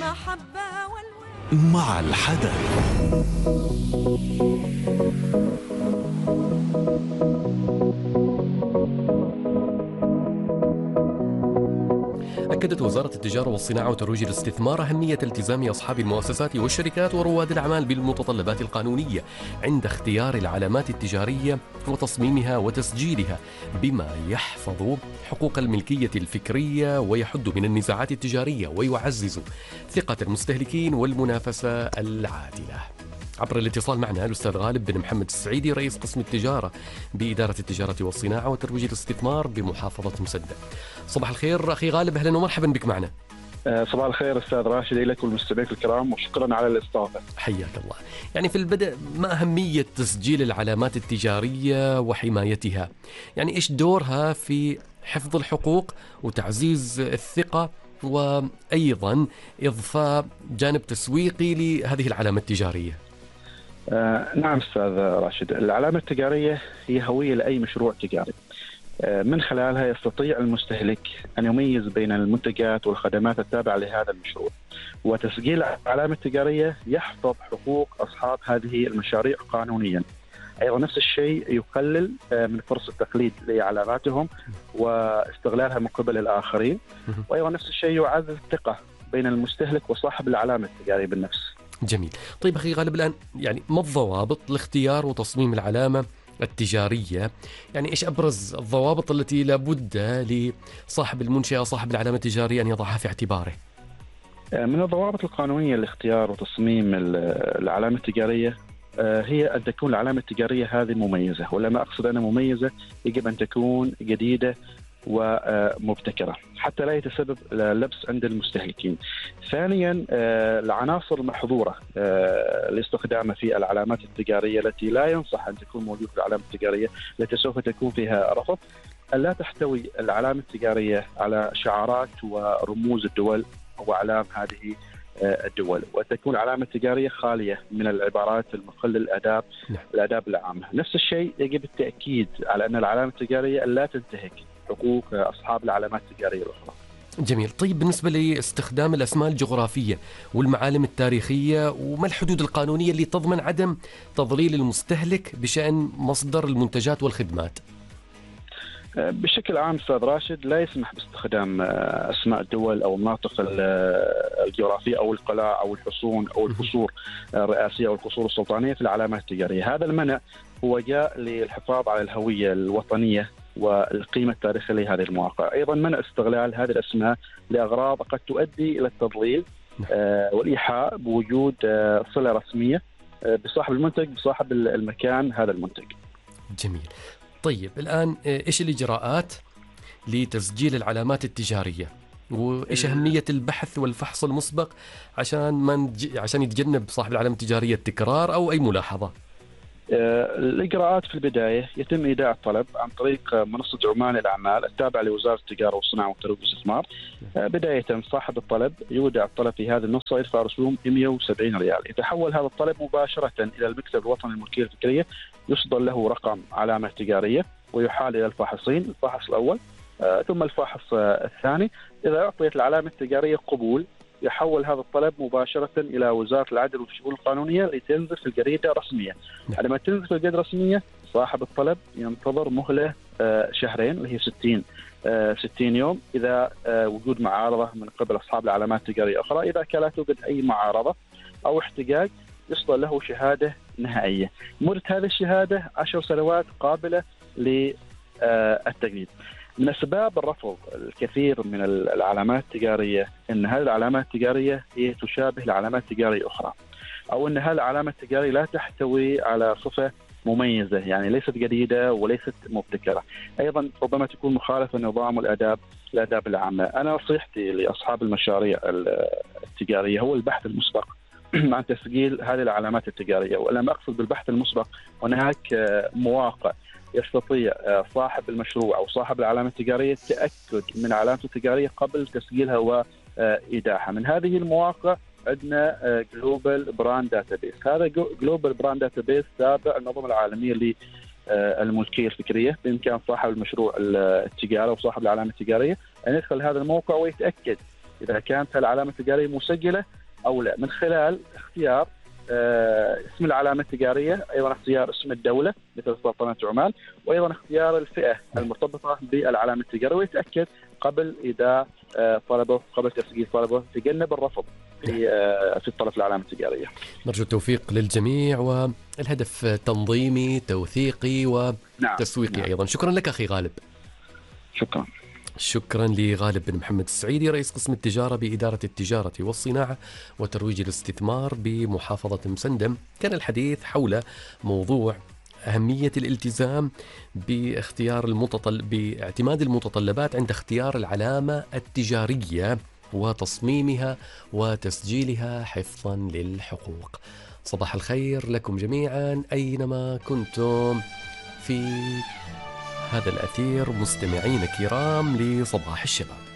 المحبة والود مع الحدث. أكدت وزارة التجارة والصناعة وترويج الاستثمار أهمية التزام أصحاب المؤسسات والشركات ورواد الأعمال بالمتطلبات القانونية عند اختيار العلامات التجارية وتصميمها وتسجيلها، بما يحفظ حقوق الملكية الفكرية ويحد من النزاعات التجارية ويعزز ثقة المستهلكين والمنافسة العادلة. عبر الاتصال معنا الأستاذ غالب بن محمد السعيدي، رئيس قسم التجارة بإدارة التجارة والصناعة وترويج الاستثمار بمحافظة مسدة. صباح الخير أخي غالب، أهلا ومرحبا بك معنا. صباح الخير أستاذ راشد لك والمستمعين الكرام، وشكرا على الاستضافة. حياك الله. يعني في البدء، ما أهمية تسجيل العلامات التجارية وحمايتها؟ يعني إيش دورها في حفظ الحقوق وتعزيز الثقة، وأيضا إضفاء جانب تسويقي لهذه العلامة التجارية؟ نعم أستاذ راشد، العلامة التجارية هي هوية لأي مشروع تجاري. من خلالها يستطيع المستهلك أن يميز بين المنتجات والخدمات التابعة لهذا المشروع، وتسجيل العلامة التجارية يحفظ حقوق أصحاب هذه المشاريع قانونيا. أيضا نفس الشيء يقلل من فرص التقليد لعلاماتهم واستغلالها من قبل الآخرين، وأيضا نفس الشيء يعزز الثقة بين المستهلك وصاحب العلامة التجارية بالنفس. جميل. طيب أخي غالب، الآن يعني ما الضوابط لاختيار وتصميم العلامة التجارية؟ يعني إيش أبرز الضوابط التي لابد لصاحب المنشأة صاحب العلامة التجارية أن يضعها في اعتباره؟ من الضوابط القانونية لاختيار وتصميم العلامة التجارية هي أن تكون العلامة التجارية هذه مميزة، ولما أقصد أنا مميزة يجب أن تكون جديدة ومبتكرة حتى لا يتسبب لبس عند المستهلكين. ثانيا، العناصر المحظورة لاستخدامها في العلامات التجارية التي لا ينصح أن تكون موجودة في العلامة التجارية التي سوف تكون فيها رفض، ألا تحتوي العلامة التجارية على شعارات ورموز الدول وأعلام هذه الدول، وتكون العلامة التجارية خالية من العبارات المخلة للآداب الآداب العامة. نفس الشيء يجب التأكيد على أن العلامة التجارية لا تنتهك حقوق أصحاب العلامات التجارية الأخرى. جميل. طيب بالنسبة لاستخدام الأسماء الجغرافية والمعالم التاريخية، وما الحدود القانونية اللي تضمن عدم تضليل المستهلك بشأن مصدر المنتجات والخدمات؟ بشكل عام أستاذ راشد، لا يسمح باستخدام أسماء الدول أو المناطق الجغرافية أو القلاع أو الحصون أو القصور الرئاسية أو القصور السلطانية في العلامات التجارية. هذا المنع هو جاء للحفاظ على الهوية الوطنية والقيمة التاريخية لهذه المواقع. أيضا منع استغلال هذه الأسماء لأغراض قد تؤدي إلى التضليل والإيحاء بوجود صلة رسمية بصاحب المنتج بصاحب المكان هذا المنتج. جميل. طيب الآن إيش الإجراءات لتسجيل العلامات التجارية، وإيش أهمية البحث والفحص المسبق عشان يتجنب صاحب العلامة التجارية التكرار أو أي ملاحظة؟ الإجراءات في البداية يتم إيداع الطلب عن طريق منصة عمان الأعمال التابعة لوزارة التجارة والصناعة والترويج والاستثمار. بداية صاحب الطلب يودع الطلب في هذه المنصة، يدفع رسوم 170 ريال. يتحول هذا الطلب مباشرة إلى المكتب الوطني للملكية الفكرية، يصدر له رقم علامة تجارية ويحال إلى الفاحصين، الفاحص الأول ثم الفاحص الثاني. إذا أعطيت العلامة التجارية قبول، يحول هذا الطلب مباشرة إلى وزارة العدل والشؤون القانونية لتنزل في الجريدة الرسمية. عندما تنزل في الجريدة الرسمية، صاحب الطلب ينتظر مهلة شهرين اللي هي 60 يوم إذا وجود معارضة من قبل أصحاب العلامات التجارية أخرى. إذا كان لا توجد أي معارضة أو احتجاج، يصدر له شهادة نهائية. مدة هذه الشهادة 10 سنوات قابلة للتجديد. من أسباب الرفض الكثير من العلامات التجارية أن هذه العلامات التجارية هي تشابه العلامات التجارية الأخرى، أو أن هذه العلامة التجارية لا تحتوي على صفة مميزة، يعني ليست جديدة وليست مبتكرة. أيضا ربما تكون مخالفة النظام والآداب العامة. أنا نصيحتي لأصحاب المشاريع التجارية هو البحث المسبق عن تسجيل هذه العلامات التجارية. ولما أقصد بالبحث المسبق، هناك مواقع يستطيع صاحب المشروع أو صاحب العلامة التجارية التأكد من علامته التجارية قبل تسجيلها وإيداعها. من هذه المواقع عندنا جلوبال براند داتابيس. هذا جلوبال براند داتابيس تابع النظم العالمية للملكية الفكرية. بإمكان صاحب المشروع التجارة وصاحب العلامة التجارية أن يدخل هذا الموقع ويتأكد إذا كانت العلامة التجارية مسجلة أو لا، من خلال اختيار اسم العلامة التجارية، أيضا اختيار اسم الدولة مثل سلطنة عمان، وأيضا اختيار الفئة المرتبطة بالعلامة التجارية، ويتأكد قبل إيداع طلبه، قبل تسجيل طلبه، تجنب الرفض في الطلب العلامة التجارية. نرجو التوفيق للجميع، والهدف تنظيمي توثيقي وتسويقي. أيضا شكرا لك أخي غالب. شكرا لغالب بن محمد السعيدي، رئيس قسم التجارة بإدارة التجارة والصناعة وترويج الاستثمار بمحافظة مسندم. كان الحديث حول موضوع أهمية الالتزام باعتماد المتطلبات عند اختيار العلامة التجارية وتصميمها وتسجيلها حفظا للحقوق. صباح الخير لكم جميعا أينما كنتم في هذا الأثير مستمعين كرام لصباح الشباب.